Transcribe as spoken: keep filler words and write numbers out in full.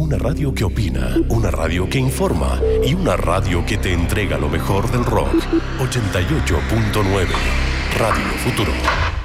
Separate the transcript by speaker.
Speaker 1: una radio que opina, una radio que informa y una radio que te entrega lo mejor del rock. ochenta y ocho punto nueve Radio Futuro.